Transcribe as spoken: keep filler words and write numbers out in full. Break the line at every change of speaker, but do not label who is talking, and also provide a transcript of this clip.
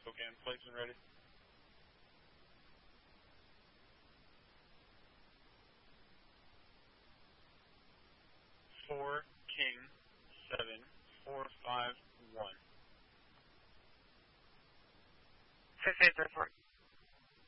Okay, I'm placed and ready. Four, king, seven, four, five, one.
Six eight three four.